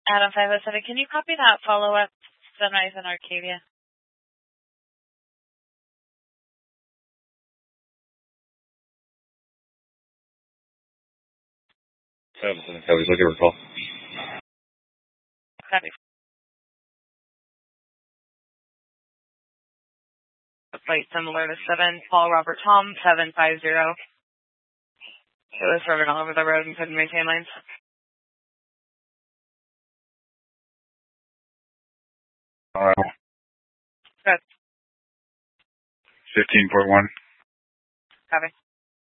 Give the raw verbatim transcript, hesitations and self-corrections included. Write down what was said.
Adam five oh seven, can you copy that follow-up Sunrise in Arcadia? five oh seven, Kelly's looking for call. Copy. Flight similar to seven, Paul Robert Tom, seven five zero. It was swerving all over the road and couldn't maintain lanes. Alright. Good. fifteen point one. Copy.